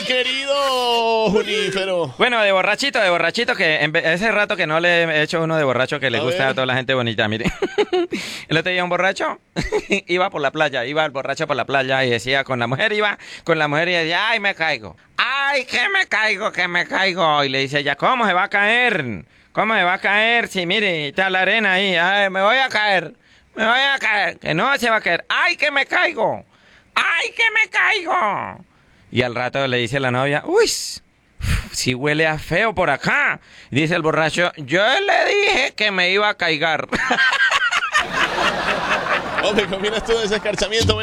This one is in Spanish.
querido Junífero? Bueno, de borrachito, que ese rato que no le he hecho uno de borracho que le gusta a toda la gente bonita, mire. El otro día un borracho iba el borracho por la playa y decía con la mujer y decía, ay, me caigo. Ay, que me caigo. Y le dice ella, ¿cómo se va a caer? ¿Cómo se va a caer? Sí, mire, está la arena ahí. Ay, me voy a caer. Que no se va a caer. Ay, que me caigo. Ay, que me caigo. Y al rato le dice la novia, uy, si huele a feo por acá. Y dice el borracho, yo le dije que me iba a caigar. Hombre, ¿qué opinas tú de ese escarchamiento?